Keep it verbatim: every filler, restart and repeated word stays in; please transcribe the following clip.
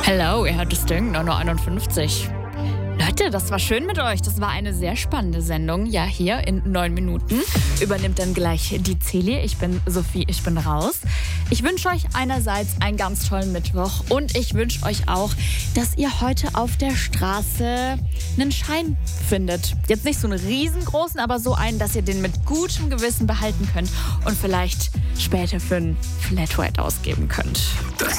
Hello, ihr hört das Ding, neun Uhr einundfünfzig. Leute, das war schön mit euch. Das war eine sehr spannende Sendung. Ja, hier in neun Minuten übernimmt dann gleich die Celie. Ich bin Sophie, ich bin raus. Ich wünsche euch einerseits einen ganz tollen Mittwoch und ich wünsche euch auch, dass ihr heute auf der Straße einen Schein findet. Jetzt nicht so einen riesengroßen, aber so einen, dass ihr den mit gutem Gewissen behalten könnt und vielleicht später für ein Flatrate ausgeben könnt. Das